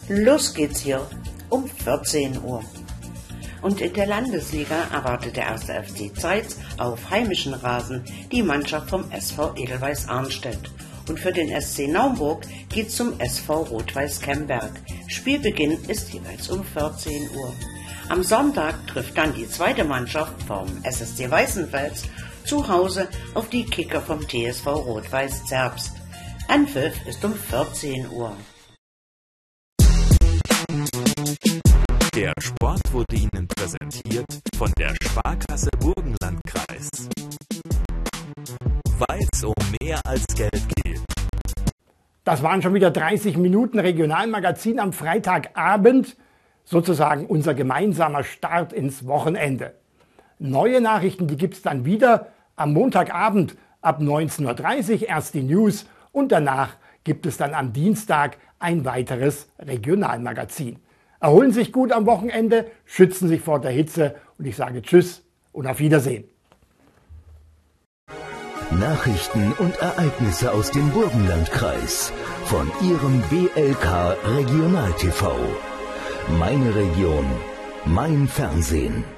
Los geht's hier um 14 Uhr. Und in der Landesliga erwartet der 1. FC Zeitz auf heimischen Rasen die Mannschaft vom SV Edelweiss Arnstedt. Und für den SC Naumburg geht's zum SV Rot-Weiß Kemberg. Spielbeginn ist jeweils um 14 Uhr. Am Sonntag trifft dann die zweite Mannschaft vom SSC Weißenfels zu Hause auf die Kicker vom TSV Rot-Weiß Zerbst. Anpfiff ist um 14 Uhr. Der Sport wurde Ihnen präsentiert von der Sparkasse Burgenlandkreis. Weil es um mehr als Geld geht. Das waren schon wieder 30 Minuten Regionalmagazin am Freitagabend, sozusagen unser gemeinsamer Start ins Wochenende. Neue Nachrichten, die gibt es dann wieder am Montagabend ab 19:30 Uhr, erst die News und danach gibt es dann am Dienstag ein weiteres Regionalmagazin. Erholen Sie sich gut am Wochenende, schützen sich vor der Hitze und ich sage Tschüss und auf Wiedersehen. Nachrichten und Ereignisse aus dem Burgenlandkreis von Ihrem BLK Regional TV. Meine Region, mein Fernsehen.